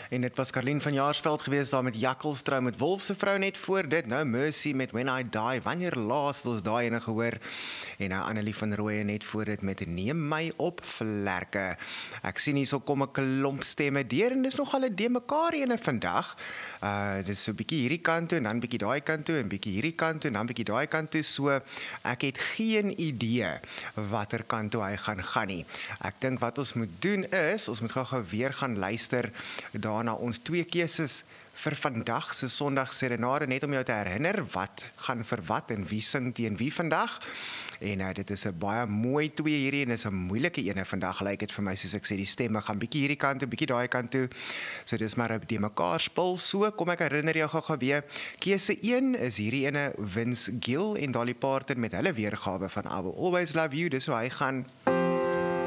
En dit was Karlien van Jaarsveld gewees daar met Jakkelstrou met Wolfse vrou net voor dit. Nou Mercy met When I Die. Wanneer laas het ons daai ene gehoor? En nou Annelie van Rooyen net voor dit met Neem my op vlerke. Ek sien hierso kom 'n klomp stemme deur en dis nogal 'n de mekaar ene vandag. Dis so 'n bietjie hierdie kant toe en dan bietjie daai kant toe en bietjie hierdie kant toe en dan bietjie daai kant toe. So ek het geen idee watter kant toe hy gaan nie. Ek dink wat ons moet doen is, ons moet gou weer gaan luister daarna ons twee keuses vir vandag se Sondag serenade, net om jou te herinner wat gaan vir wat en wie sing teen wie vandag. En dit is 'n baie mooi twee hierdie en is 'n moeilike ene vandag, lyk dit vir my, soos ek sê, die stemme gaan bietjie hierdie kant toe, bietjie daai kant toe. So dis maar 'n de mekaar spul. So kom ek herinner jou gou weer. Keuse 1 is hierdie ene Vince Gill en Dolly Parton met hulle weergawe van I Will Always Love You. Dis hoe hy gaan.